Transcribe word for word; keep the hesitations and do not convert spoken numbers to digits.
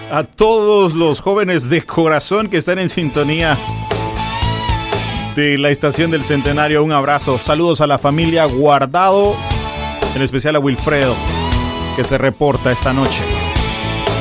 A todos los jóvenes de corazón que están en sintonía de la estación del Centenario, un abrazo. Saludos a la familia Guardado, en especial a Wilfredo, que se reporta esta noche.